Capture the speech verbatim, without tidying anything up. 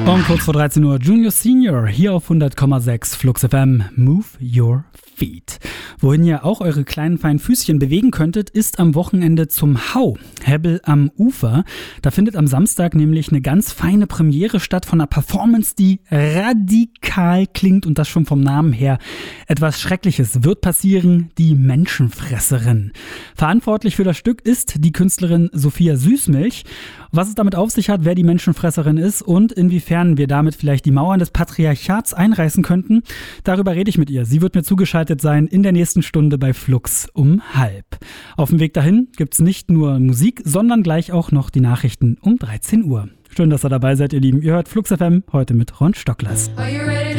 Und kurz vor dreizehn Uhr Junior Senior hier auf hundert Komma sechs Flux F M. Move your feet. Wohin ihr auch eure kleinen feinen Füßchen bewegen könntet, ist am Wochenende zum Hau, Hebbel am Ufer. Da findet am Samstag nämlich eine ganz feine Premiere statt von einer Performance, die radikal klingt und das schon vom Namen her. Etwas Schreckliches wird passieren, die Menschenfresserin. Verantwortlich für das Stück ist die Künstlerin Sophia Süßmilch. Was es damit auf sich hat, wer die Menschenfresserin ist und inwiefern wir damit vielleicht die Mauern des Patriarchats einreißen könnten, darüber rede ich mit ihr. Sie wird mir zugeschaltet sein in der nächsten Stunde bei Flux um halb. Auf dem Weg dahin gibt's nicht nur Musik, sondern gleich auch noch die Nachrichten um dreizehn Uhr. Schön, dass ihr dabei seid, ihr Lieben. Ihr hört Flux F M heute mit Ron Stocklers.